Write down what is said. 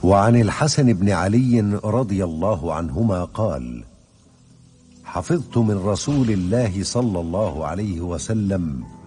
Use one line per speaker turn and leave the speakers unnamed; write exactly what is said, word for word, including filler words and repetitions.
وعن الحسن بن علي رضي الله عنهما قال: حفظت من رسول الله صلى الله عليه وسلم